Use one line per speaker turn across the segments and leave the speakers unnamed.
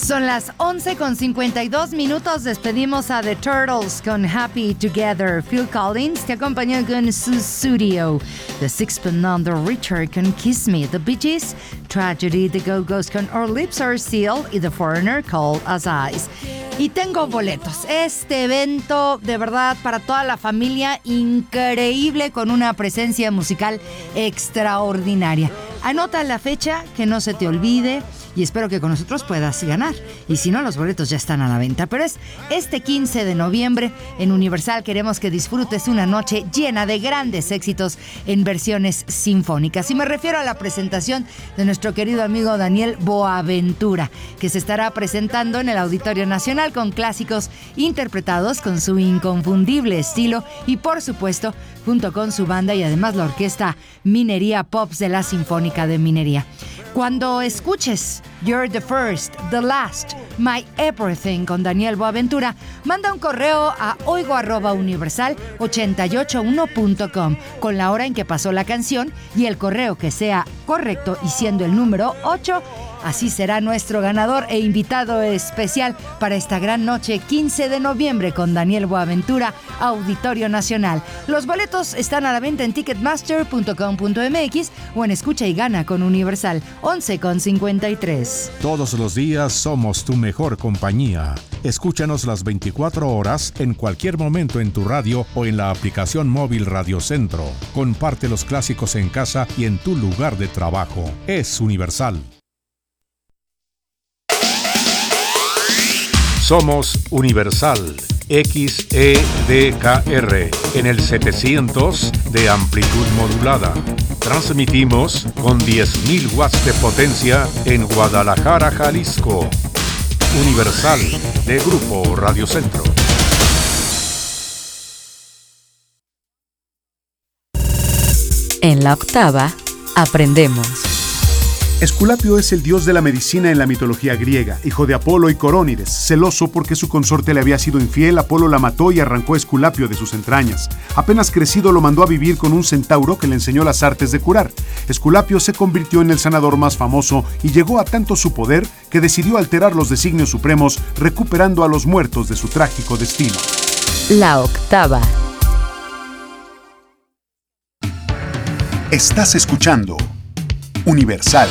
Son las 11:52. Despedimos a The Turtles con Happy Together. Phil Collins te acompañó con Sussudio. The Sixpence None the Richer con Kiss Me. The Bee Gees, Tragedy. The Go-Go's con Our Lips Are Sealed. Y The Foreigner, Cold as Ice. Y tengo boletos. Este evento, de verdad, para toda la familia, increíble, con una presencia musical extraordinaria. Anota la fecha, que no se te olvide, y espero que con nosotros puedas ganar. Y si no, los boletos ya están a la venta. Pero es este 15 de noviembre en Universal. Queremos que disfrutes una noche llena de grandes éxitos en versiones sinfónicas. Y me refiero a la presentación de nuestro querido amigo Daniel Boaventura, que se estará presentando en el Auditorio Nacional con clásicos interpretados con su inconfundible estilo y, por supuesto, junto con su banda y además la orquesta Minería Pops de la Sinfónica de Minería. Cuando escuches You're the First, the Last, My Everything con Daniel Boaventura, manda un correo a oigo@universal881.com con la hora en que pasó la canción y el correo que sea correcto y siendo el número 8. Así será nuestro ganador e invitado especial para esta gran noche, 15 de noviembre, con Daniel Boaventura, Auditorio Nacional. Los boletos están a la venta en ticketmaster.com.mx o en Escucha y Gana con Universal, 11:53.
Todos los días somos tu mejor compañía. Escúchanos las 24 horas en cualquier momento en tu radio o en la aplicación móvil Radio Centro. Comparte los clásicos en casa y en tu lugar de trabajo. Es Universal. Somos Universal XEDKR en el 700 de amplitud modulada. Transmitimos con 10.000 watts de potencia en Guadalajara, Jalisco. Universal de Grupo Radio Centro.
En la octava, aprendemos.
Esculapio es el dios de la medicina en la mitología griega, hijo de Apolo y Corónides. Celoso porque su consorte le había sido infiel, Apolo la mató y arrancó a Esculapio de sus entrañas. Apenas crecido lo mandó a vivir con un centauro que le enseñó las artes de curar. Esculapio se convirtió en el sanador más famoso y llegó a tanto su poder que decidió alterar los designios supremos, recuperando a los muertos de su trágico destino.
La octava.
Estás escuchando Universal.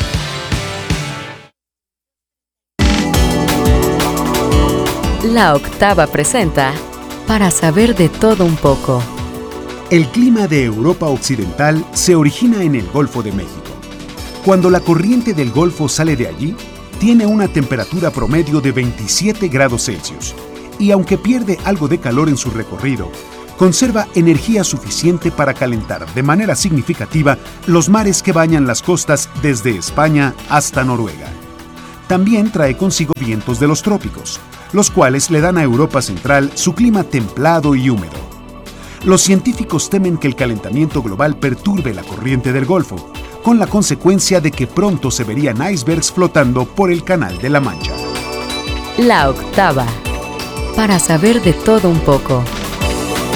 La octava presenta Para saber de todo un poco.
El clima de Europa Occidental se origina en el Golfo de México. Cuando la corriente del Golfo sale de allí, tiene una temperatura promedio de 27 grados Celsius y aunque pierde algo de calor en su recorrido, conserva energía suficiente para calentar de manera significativa los mares que bañan las costas desde España hasta Noruega. También trae consigo vientos de los trópicos, los cuales le dan a Europa Central su clima templado y húmedo. Los científicos temen que el calentamiento global perturbe la corriente del Golfo, con la consecuencia de que pronto se verían icebergs flotando por el Canal de la Mancha.
La octava. Para saber de todo un poco.